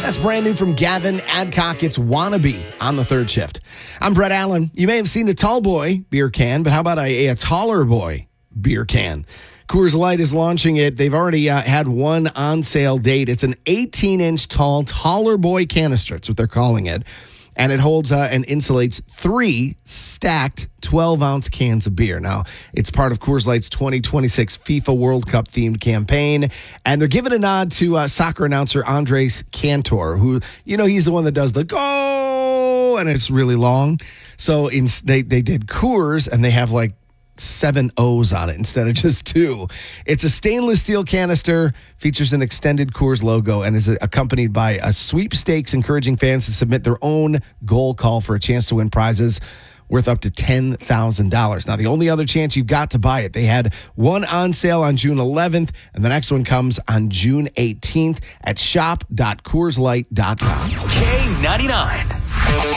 That's brand new from Gavin Adcock. It's Wannabe on the third shift. I'm Brett Allen. You may have seen a tall boy beer can, but how about a taller boy beer can? Coors Light is launching it. They've already had one on sale date. It's an 18-inch tall, taller boy canister. That's what they're calling it. And it holds and insulates 3 stacked 12-ounce cans of beer. Now, it's part of Coors Light's 2026 FIFA World Cup themed campaign. And they're giving a nod to soccer announcer Andres Cantor, who, he's the one that does the go, and it's really long. So they did Coors, and they have 7 O's on it instead of just 2. It's a stainless steel canister, features an extended Coors logo, and is accompanied by a sweepstakes encouraging fans to submit their own goal call for a chance to win prizes worth up to $10,000. Now, the only other chance you've got to buy it, they had one on sale on June 11th, and the next one comes on June 18th at shop.coorslight.com. K99.